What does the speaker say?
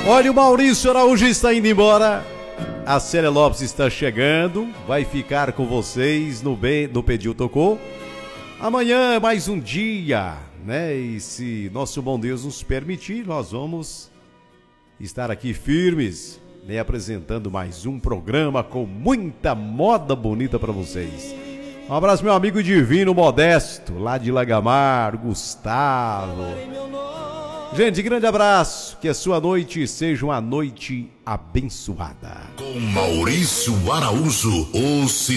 Olha, o Maurício Araújo está indo embora. A Célia Lopes está chegando. Vai ficar com vocês no Pediu Tocou. Amanhã é mais um dia, né? E se nosso bom Deus nos permitir, nós vamos estar aqui firmes, né? Apresentando mais um programa com muita moda bonita para vocês. Um abraço, meu amigo Divino Modesto, lá de Lagamar, Gustavo. Gente, grande abraço. Que a sua noite seja uma noite abençoada. Com Maurício Araújo, o